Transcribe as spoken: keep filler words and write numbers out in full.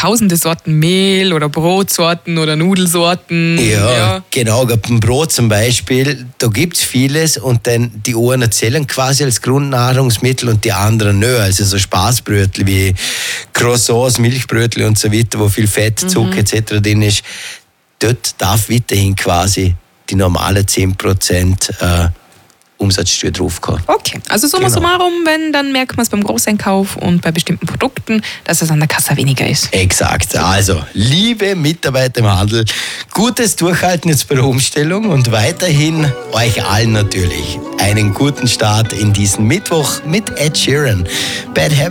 tausende Sorten Mehl oder Brotsorten oder Nudelsorten. Ja, ja. genau. Beim Brot zum Beispiel, da gibt es vieles und dann die einen erzählen quasi als Grundnahrungsmittel und die anderen nö. Also so Spaßbrötchen wie Croissants, Milchbrötchen und so weiter, wo viel Fett, Zucker mhm. et cetera drin ist. Dort darf weiterhin quasi die normale zehn Prozent äh, Umsatzsteuer draufkommen. Okay, also summa Genau. summarum, wenn, dann merkt man es beim Großeinkauf und bei bestimmten Produkten, dass es an der Kasse weniger ist. Exakt. Also, liebe Mitarbeiter im Handel, gutes Durchhalten jetzt bei der Umstellung und weiterhin euch allen natürlich einen guten Start in diesen Mittwoch mit Ed Sheeran. Bad Habits.